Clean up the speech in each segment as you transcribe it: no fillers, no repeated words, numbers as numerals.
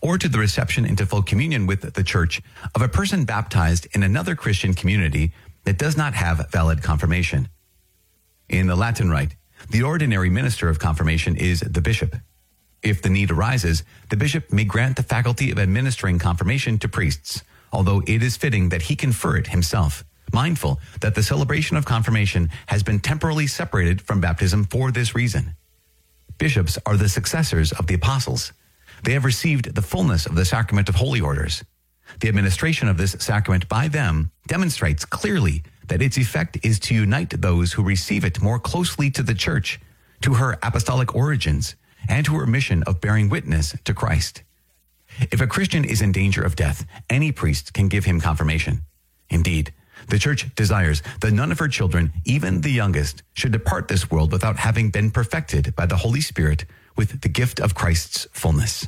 or to the reception into full communion with the church of a person baptized in another Christian community that does not have valid confirmation. In the Latin Rite, the ordinary minister of confirmation is the bishop. If the need arises, the bishop may grant the faculty of administering confirmation to priests, although it is fitting that he confer it himself, mindful that the celebration of confirmation has been temporarily separated from baptism for this reason. Bishops are the successors of the apostles. They have received the fullness of the sacrament of holy orders. The administration of this sacrament by them demonstrates clearly that its effect is to unite those who receive it more closely to the church, to her apostolic origins, and to her mission of bearing witness to Christ. If a Christian is in danger of death, any priest can give him confirmation. Indeed, the church desires that none of her children, even the youngest, should depart this world without having been perfected by the Holy Spirit with the gift of Christ's fullness.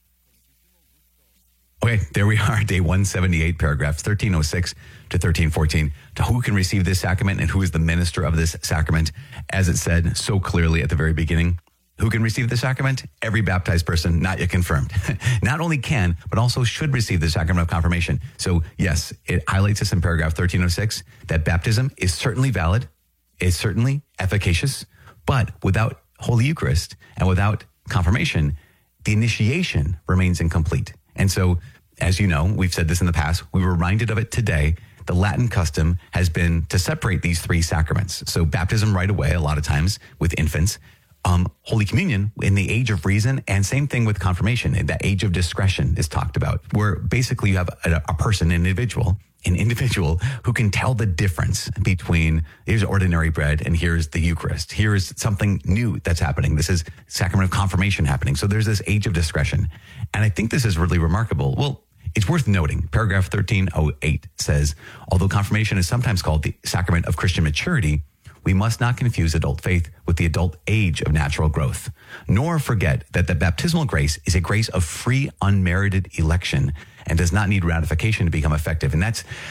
Okay, there we are, day 178, paragraphs 1306 to 1314, to who can receive this sacrament and who is the minister of this sacrament. As it said so clearly at the very beginning, who can receive the sacrament? Every baptized person not yet confirmed. Not only can, but also should receive the sacrament of confirmation. So yes, it highlights this in paragraph 1306, that baptism is certainly valid, is certainly efficacious, but without Holy Eucharist and without confirmation, the initiation remains incomplete. And so, as you know, we've said this in the past, we were reminded of it today. The Latin custom has been to separate these three sacraments. So baptism right away, a lot of times with infants, Holy Communion in the age of reason, and same thing with confirmation. In that age of discretion is talked about, where basically you have a person, an individual who can tell the difference between here's ordinary bread and here's the Eucharist. Here's something new that's happening. This is sacrament of confirmation happening. So there's this age of discretion. And I think this is really remarkable. Well, it's worth noting, paragraph 1308 says, although confirmation is sometimes called the sacrament of Christian maturity, we must not confuse adult faith with the adult age of natural growth, nor forget that the baptismal grace is a grace of free, unmerited election and does not need ratification to become effective. And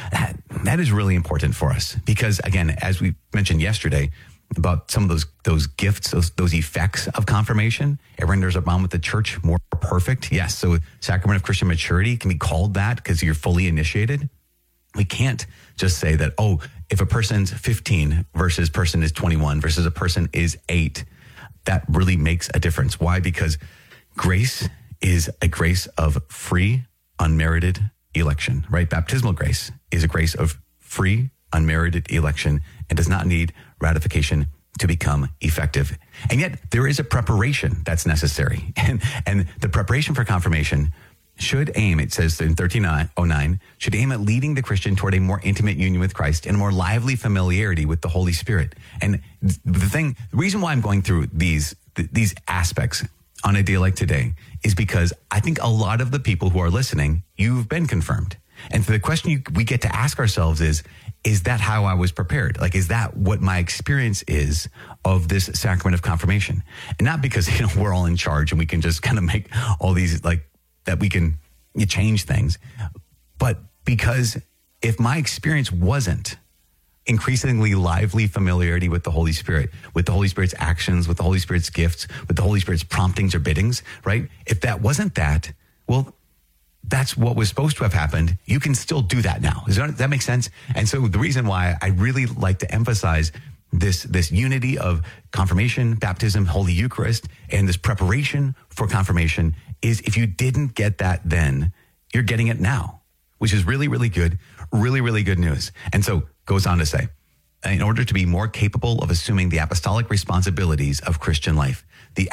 that is really important for us because, again, as we mentioned yesterday about some of those gifts, those effects of confirmation, it renders a bond with the church more perfect. Yes, so sacrament of Christian maturity can be called that because you're fully initiated. We can't just say that, oh, if a person's 15 versus person is 21 versus a person is 8, that really makes a difference. Why? Because grace is a grace of free, unmerited election, right? Baptismal grace is a grace of free, unmerited election and does not need ratification to become effective. And yet there is a preparation that's necessary. And the preparation for confirmation should aim, it says in 1309, should aim at leading the Christian toward a more intimate union with Christ and a more lively familiarity with the Holy Spirit. And the reason why I'm going through these aspects on a day like today is because I think a lot of the people who are listening, you've been confirmed. And so the question we get to ask ourselves is that how I was prepared? Like, is that what my experience is of this sacrament of confirmation? And not because, we're all in charge and we can just kind of make all these that we can change things. But because if my experience wasn't increasingly lively familiarity with the Holy Spirit, with the Holy Spirit's actions, with the Holy Spirit's gifts, with the Holy Spirit's promptings or biddings, right? If that wasn't that, well, that's what was supposed to have happened. You can still do that now. Does that make sense? And so the reason why I really like to emphasize this unity of confirmation, baptism, Holy Eucharist, and this preparation for confirmation is if you didn't get that then, you're getting it now, which is really, really good, really, really good news. And so goes on to say, in order to be more capable of assuming the apostolic responsibilities of Christian life, that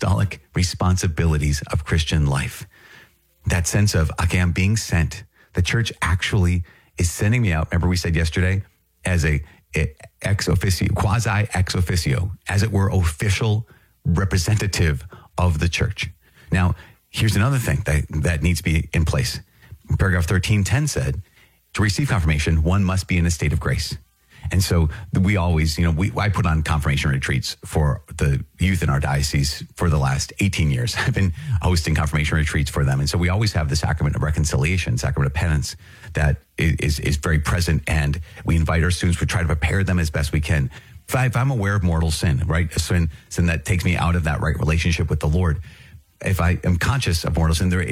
sense of, okay, I'm being sent. The church actually is sending me out. Remember we said yesterday as a ex officio, quasi ex officio, as it were, official representative of the church. Now, here's another thing that needs to be in place. Paragraph 1310 said, to receive confirmation, one must be in a state of grace. And so we always, I put on confirmation retreats for the youth in our diocese for the last 18 years. I've been hosting confirmation retreats for them. And so we always have the sacrament of reconciliation, sacrament of penance that is very present. And we invite our students, we try to prepare them as best we can. If I'm aware of mortal sin, right? A sin that takes me out of that right relationship with the Lord. If I am conscious of mortal sin, there